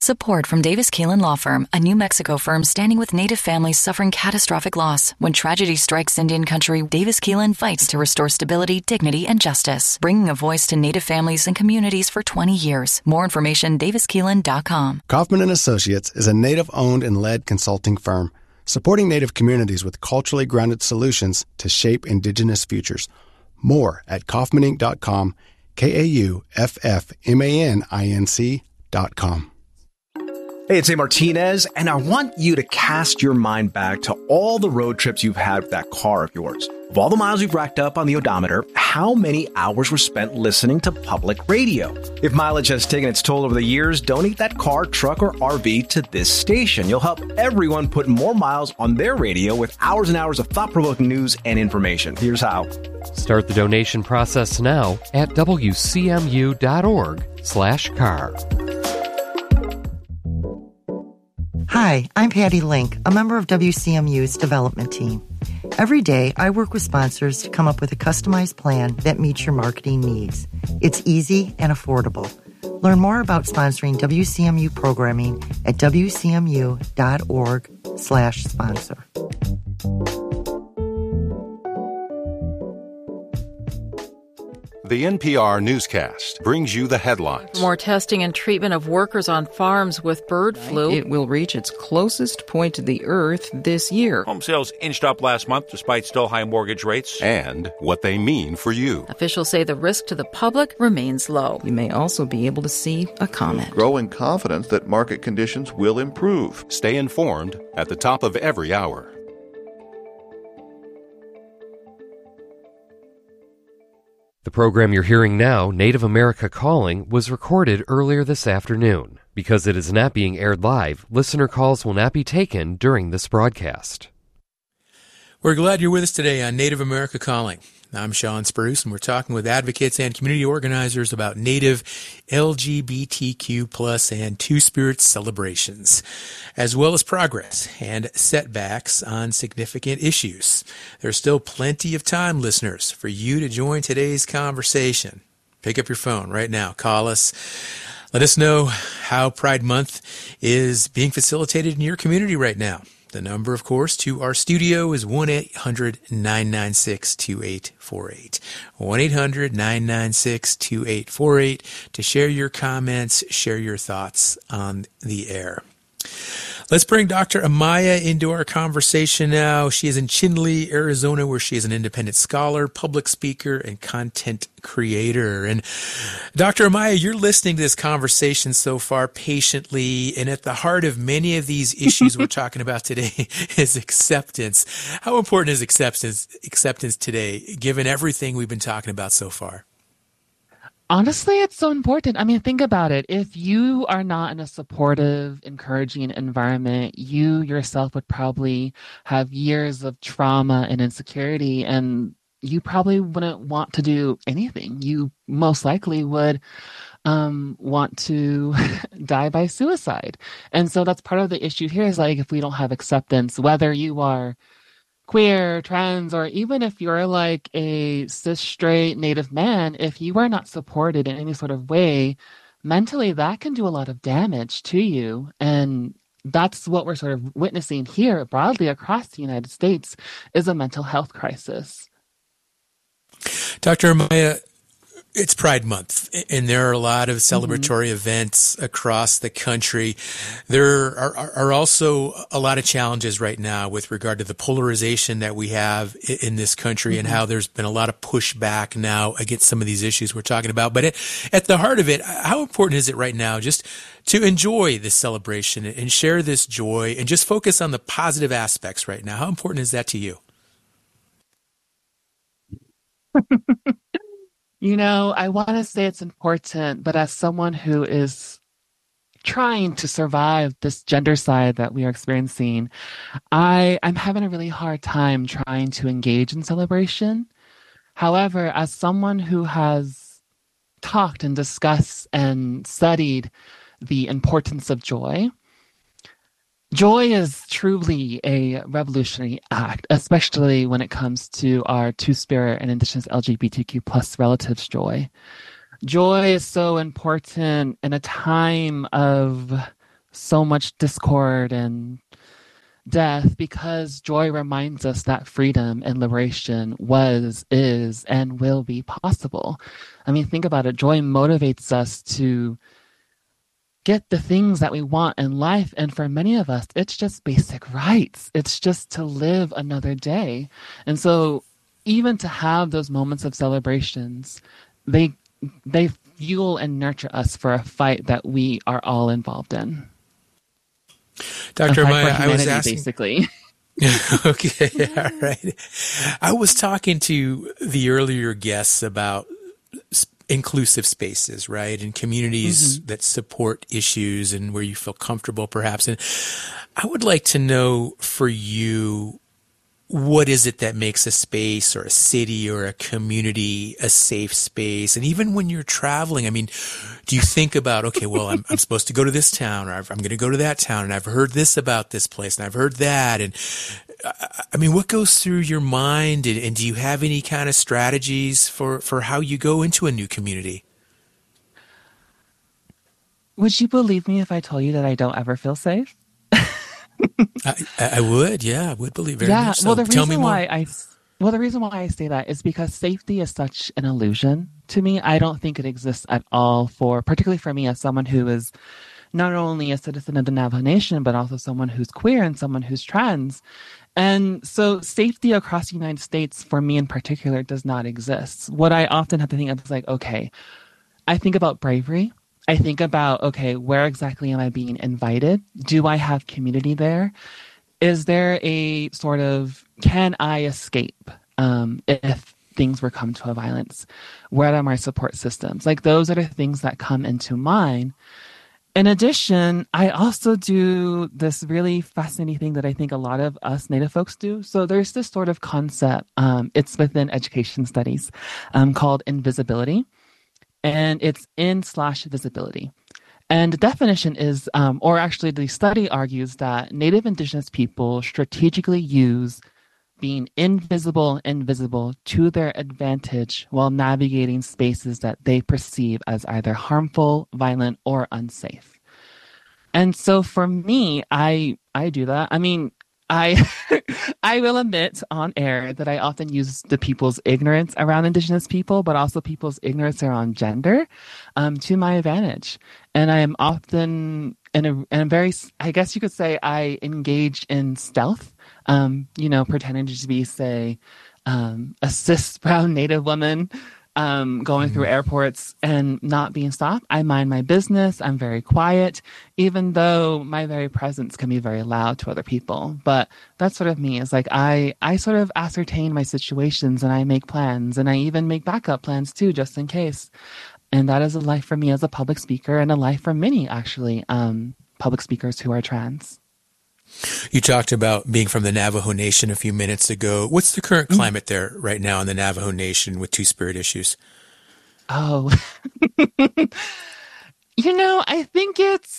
Support from Davis Keelan Law Firm, a New Mexico firm standing with Native families suffering catastrophic loss. When tragedy strikes Indian country, Davis Keelan fights to restore stability, dignity, and justice, bringing a voice to Native families and communities for 20 years. More information, daviskeelan.com. Kaufman & Associates is a Native-owned and led consulting firm, supporting Native communities with culturally grounded solutions to shape Indigenous futures. More at kaufmaninc.com, KAUFFMANINC.com. Hey, it's A. Martinez, and I want you to cast your mind back to all the road trips you've had with that car of yours. Of all the miles you've racked up on the odometer, how many hours were spent listening to public radio? If mileage has taken its toll over the years, donate that car, truck, or RV to this station. You'll help everyone put more miles on their radio with hours and hours of thought-provoking news and information. Here's how. Start the donation process now at wcmu.org/car. Hi, I'm Patty Link, a member of WCMU's development team. Every day, I work with sponsors to come up with a customized plan that meets your marketing needs. It's easy and affordable. Learn more about sponsoring WCMU programming at wcmu.org/sponsor. The NPR newscast brings you the headlines. More testing and treatment of workers on farms with bird flu. It will reach its closest point to the earth this year. Home sales inched up last month despite still high mortgage rates. And what they mean for you. Officials say the risk to the public remains low. You may also be able to see a comment. Growing confidence that market conditions will improve. Stay informed at the top of every hour. The program you're hearing now, Native America Calling, was recorded earlier this afternoon. Because it is not being aired live, listener calls will not be taken during this broadcast. We're glad you're with us today on Native America Calling. I'm Sean Spruce, and we're talking with advocates and community organizers about Native LGBTQ plus and Two-Spirit celebrations, as well as progress and setbacks on significant issues. There's still plenty of time, listeners, for you to join today's conversation. Pick up your phone right now. Call us. Let us know how Pride Month is being facilitated in your community right now. The number, of course, to our studio is 1-800-996-2848. 1-800-996-2848 to share your comments, share your thoughts on the air. Let's bring Dr. Amaya into our conversation now. She is in Chinle, Arizona, where she is an independent scholar, public speaker, and content creator. And Dr. Amaya, you're listening to this conversation so far patiently, and at the heart of many of these issues we're talking about today is acceptance. How important is acceptance today, given everything we've been talking about so far? Honestly, it's so important. I mean, think about it. If you are not in a supportive, encouraging environment, you yourself would probably have years of trauma and insecurity, and you probably wouldn't want to do anything. You most likely would want to die by suicide. And so that's part of the issue here is like if we don't have acceptance, whether you are queer, trans, or even if you're like a cis, straight, Native man, if you are not supported in any sort of way, mentally that can do a lot of damage to you. And that's what we're sort of witnessing here broadly across the United States is a mental health crisis. Dr. Amaya, it's Pride Month, and there are a lot of celebratory events across the country. There are also a lot of challenges right now with regard to the polarization that we have in this country and how there's been a lot of pushback now against some of these issues we're talking about. But at the heart of it, how important is it right now just to enjoy this celebration and share this joy and just focus on the positive aspects right now? How important is that to you? You know, I want to say it's important, but as someone who is trying to survive this gender side that we are experiencing, I'm having a really hard time trying to engage in celebration. However, as someone who has talked and discussed and studied the importance of joy, joy is truly a revolutionary act, especially when it comes to our Two-Spirit and Indigenous LGBTQ plus relatives' joy. Joy is so important in a time of so much discord and death, because joy reminds us that freedom and liberation was, is, and will be possible. I mean, think about it. Joy motivates us to get the things that we want in life. And for many of us, it's just basic rights. It's just to live another day. And so even to have those moments of celebrations, they fuel and nurture us for a fight that we are all involved in. Dr. Amaya, I was asking, basically. Okay, all right. I was talking to the earlier guests about inclusive spaces, right? And communities that support issues and where you feel comfortable, perhaps. And I would like to know for you, what is it that makes a space or a city or a community a safe space? And even when you're traveling, I mean, do you think about, okay, well, I'm supposed to go to this town, or I'm going to go to that town, and I've heard this about this place, and I've heard that. And I mean, what goes through your mind? And do you have any kind of strategies for how you go into a new community? Would you believe me if I told you that I don't ever feel safe? I would, yeah, I would believe very much so. Well, the reason why I say that is because safety is such an illusion to me. I don't think it exists at all, particularly for me as someone who is not only a citizen of the Navajo Nation, but also someone who's queer and someone who's trans. And so safety across the United States, for me in particular, does not exist. What I often have to think of is like, okay, I think about bravery. I think about, okay, where exactly am I being invited? Do I have community there? Is there a sort of, can I escape if things were come to a violence? Where are my support systems? Like, those are the things that come into mind. In addition, I also do this really fascinating thing that I think a lot of us Native folks do. So there's this sort of concept, it's within education studies, called invisibility. And it's in/visibility. And the definition is, or actually the study argues that Native Indigenous people strategically use being invisible and visible to their advantage while navigating spaces that they perceive as either harmful, violent, or unsafe. And so for me, I do that. I mean, I will admit on air that I often use the people's ignorance around Indigenous people, but also people's ignorance around gender, to my advantage. And I am often in a very, I guess you could say, I engage in stealth, pretending to be, say, a cis brown Native woman, going through airports and not being stopped. I mind my business. I'm very quiet, even though my very presence can be very loud to other people. But that's sort of me. It's like I sort of ascertain my situations, and I make plans, and I even make backup plans too, just in case. And that is a life for me as a public speaker, and a life for many, actually, public speakers who are trans. You talked about being from the Navajo Nation a few minutes ago. What's the current climate there right now in the Navajo Nation with Two-Spirit issues? Oh, I think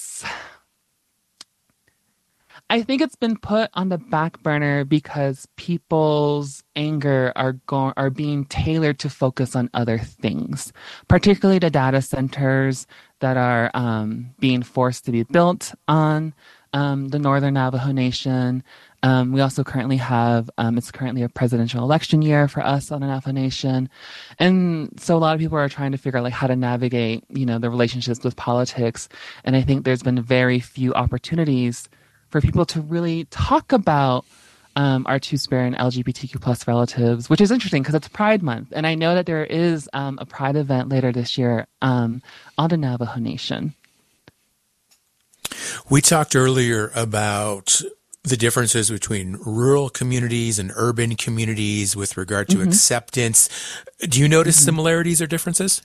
it's been put on the back burner because people's anger are being tailored to focus on other things, particularly the data centers that are being forced to be built on the Northern Navajo Nation. We also currently have, it's currently a presidential election year for us on the Navajo Nation. And so a lot of people are trying to figure out how to navigate, the relationships with politics. And I think there's been very few opportunities for people to really talk about our Two-Spirit and LGBTQ plus relatives, which is interesting because it's Pride Month. And I know that there is a Pride event later this year on the Navajo Nation. We talked earlier about the differences between rural communities and urban communities with regard to acceptance. Do you notice similarities or differences?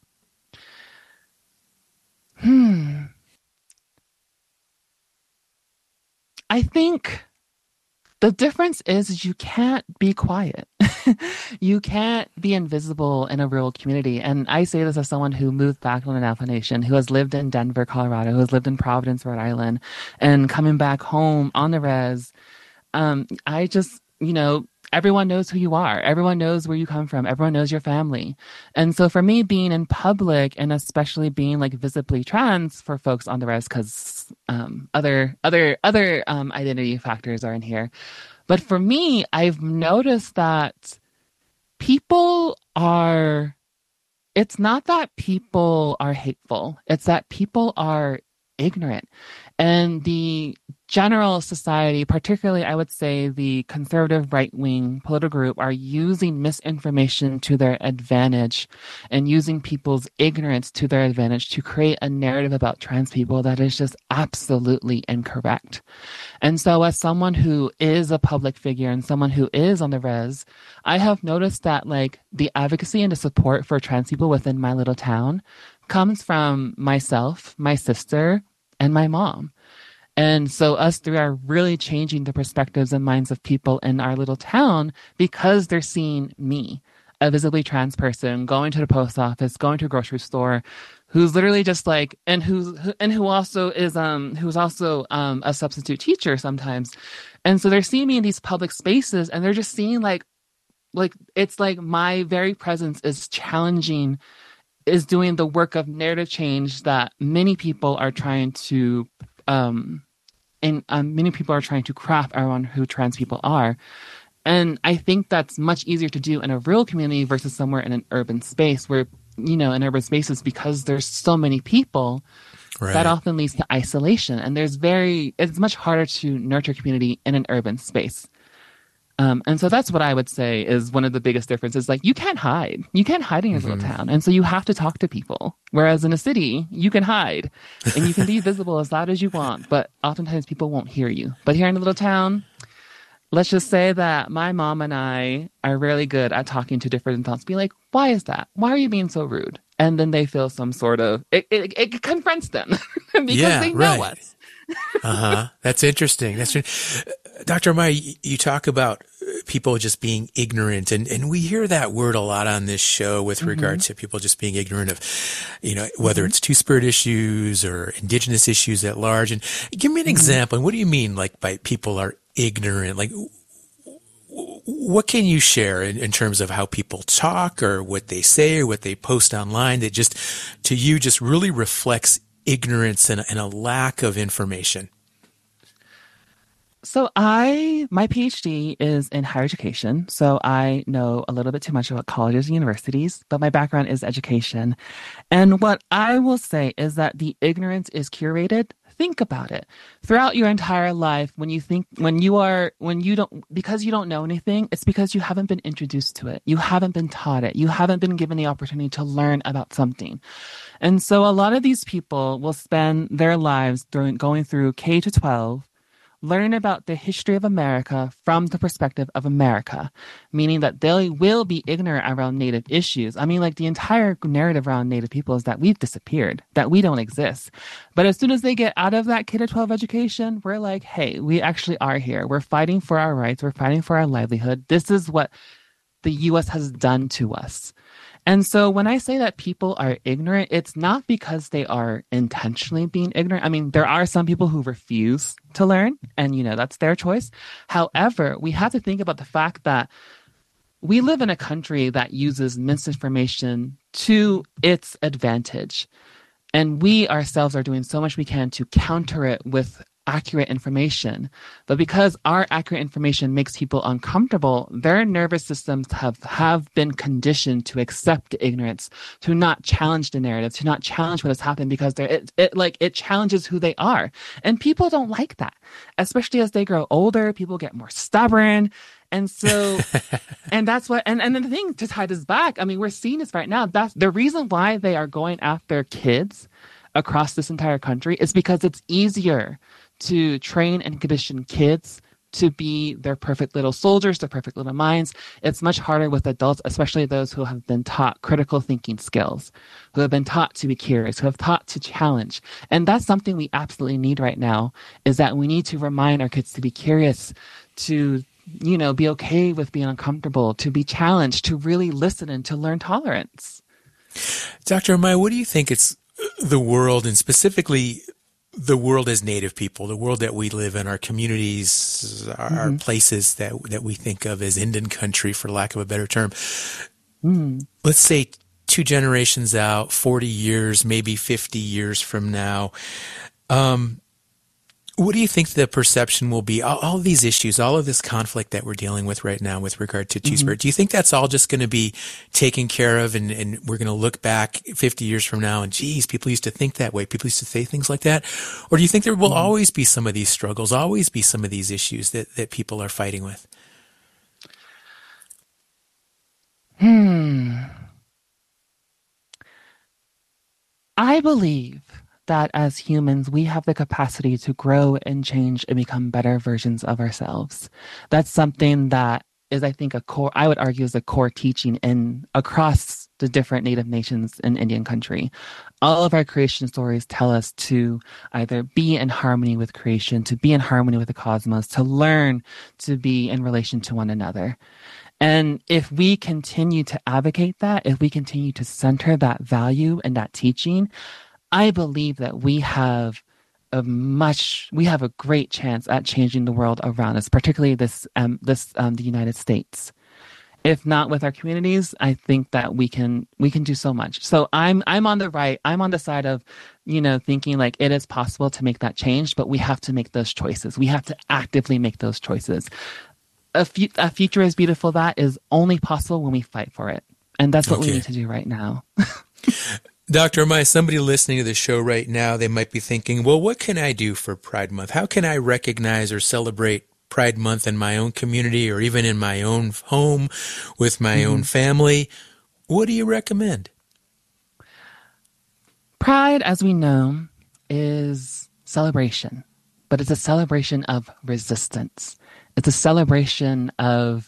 I think the difference is you can't be quiet. You can't be invisible in a rural community. And I say this as someone who moved back from the Navajo Nation, who has lived in Denver, Colorado, who has lived in Providence, Rhode Island, and coming back home on the res. I just, everyone knows who you are. Everyone knows where you come from. Everyone knows your family. And so for me, being in public and especially being like visibly trans for folks on the res, because other identity factors are in here. But for me, I've noticed that it's not that people are hateful. It's that people are ignorant. And the general society, particularly I would say the conservative right-wing political group, are using misinformation to their advantage and using people's ignorance to their advantage to create a narrative about trans people that is just absolutely incorrect. And so as someone who is a public figure and someone who is on the res, I have noticed that like the advocacy and the support for trans people within my little town comes from myself, my sister, and my mom. And so us three are really changing the perspectives and minds of people in our little town because they're seeing me, a visibly trans person, going to the post office, going to a grocery store, who's literally just like, who also is a substitute teacher sometimes. And so they're seeing me in these public spaces and they're just seeing like it's like my very presence is challenging, is doing the work of narrative change that many people are trying to many people are trying to craft around who trans people are. And I think that's much easier to do in a rural community versus somewhere in an urban space where, in urban spaces, because there's so many people, right, that often leads to isolation. And it's much harder to nurture community in an urban space. And so that's what I would say is one of the biggest differences. Like, you can't hide. You can't hide in your little town. And so you have to talk to people. Whereas in a city, you can hide and you can be visible as loud as you want, but oftentimes people won't hear you. But here in a little town, let's just say that my mom and I are really good at talking to different adults. Be like, why is that? Why are you being so rude? And then they feel some sort of, it confronts them because they know us. That's interesting. That's Dr. Amaya, you talk about people just being ignorant, and we hear that word a lot on this show with regard to people just being ignorant of, whether it's Two-Spirit issues or indigenous issues at large. And give me an example. And what do you mean, like, by people are ignorant? Like, what can you share in terms of how people talk or what they say or what they post online that just, to you, just really reflects ignorance and a lack of information? So my PhD is in higher education, so I know a little bit too much about colleges and universities, but my background is education. And what I will say is that the ignorance is curated. Think about it. Throughout your entire life, because you don't know anything, it's because you haven't been introduced to it. You haven't been taught it. You haven't been given the opportunity to learn about something. And so a lot of these people will spend their lives going through K to 12, learn about the history of America from the perspective of America, meaning that they will be ignorant around Native issues. I mean, like, the entire narrative around Native people is that we've disappeared, that we don't exist. But as soon as they get out of that K-12 education, we're like, hey, we actually are here. We're fighting for our rights. We're fighting for our livelihood. This is what the U.S. has done to us. And so when I say that people are ignorant, it's not because they are intentionally being ignorant. I mean, there are some people who refuse to learn, and, that's their choice. However, we have to think about the fact that we live in a country that uses misinformation to its advantage. And we ourselves are doing so much we can to counter it with accurate information. But because our accurate information makes people uncomfortable, their nervous systems have been conditioned to accept ignorance, to not challenge the narrative, to not challenge what has happened, because it challenges who they are. And people don't like that. Especially as they grow older, people get more stubborn. And so, and that's what, and then the thing to tie this back, I mean, we're seeing this right now. That's the reason why they are going after kids across this entire country, is because it's easier to train and condition kids to be their perfect little soldiers, their perfect little minds. It's much harder with adults, especially those who have been taught critical thinking skills, who have been taught to be curious, who have taught to challenge. And that's something we absolutely need right now, is that we need to remind our kids to be curious, to be okay with being uncomfortable, to be challenged, to really listen and to learn tolerance. Dr. Amaya, what do you think it's the world, and specifically the world as Native people, the world that we live in, our communities, our places that we think of as Indian country, for lack of a better term. Let's say 2 generations out, 40 years, maybe 50 years from now, what do you think the perception will be? All of these issues, all of this conflict that we're dealing with right now with regard to Two-Spirit, do you think that's all just going to be taken care of and we're going to look back 50 years from now and, geez, people used to think that way, people used to say things like that? Or do you think there will always be some of these struggles, always be some of these issues that people are fighting with? I believe that as humans, we have the capacity to grow and change and become better versions of ourselves. That's something that is, I think, I would argue is a core teaching across the different Native nations in Indian country. All of our creation stories tell us to either be in harmony with creation, to be in harmony with the cosmos, to learn to be in relation to one another. And if we continue to advocate that, if we continue to center that value and that teaching, I believe that we have a great chance at changing the world around us, particularly the United States. If not with our communities, I think that we can do so much. So I'm on the right. I'm on the side of, thinking like it is possible to make that change, but we have to make those choices. We have to actively make those choices. A future as beautiful that is only possible when we fight for it, and that's what we need to do right now. Dr. Amaya, somebody listening to the show right now, they might be thinking, well, what can I do for Pride Month? How can I recognize or celebrate Pride Month in my own community or even in my own home with my own family? What do you recommend? Pride, as we know, is celebration, but it's a celebration of resistance. It's a celebration of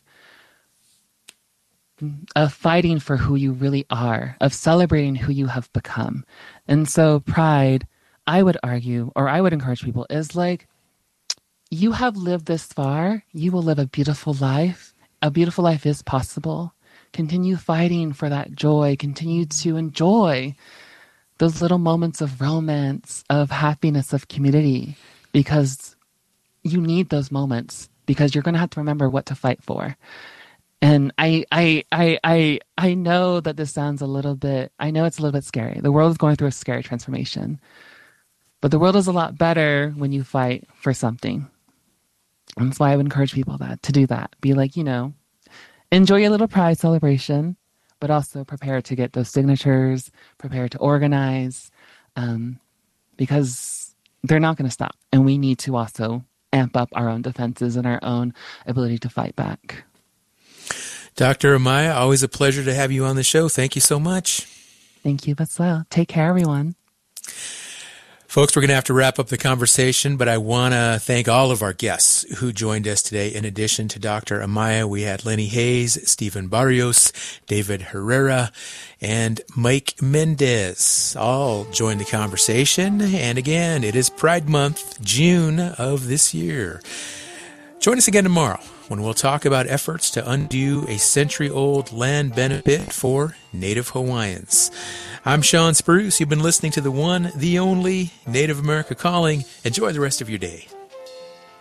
fighting for who you really are, of celebrating who you have become. And so Pride, I would argue, or I would encourage people, is like, you have lived this far, you will live a beautiful life. A beautiful life is possible. Continue fighting for that joy. Continue to enjoy those little moments of romance, of happiness, of community, because you need those moments, because you're going to have to remember what to fight for. And I know that this sounds I know it's a little bit scary. The world is going through a scary transformation. But the world is a lot better when you fight for something. And that's why I would encourage people to do that. Be like, enjoy your little Pride celebration, but also prepare to get those signatures, prepare to organize, because they're not going to stop. And we need to also amp up our own defenses and our own ability to fight back. Dr. Amaya, always a pleasure to have you on the show. Thank you so much. Thank you as well. Take care, everyone. Folks, we're going to have to wrap up the conversation, but I want to thank all of our guests who joined us today. In addition to Dr. Amaya, we had Lenny Hayes, Stephen Barrios, David Herrera, and Mike Mendez all joined the conversation. And again, it is Pride Month, June of this year. Join us again tomorrow when we'll talk about efforts to undo a century-old land benefit for Native Hawaiians. I'm Sean Spruce. You've been listening to the one, the only Native America Calling. Enjoy the rest of your day.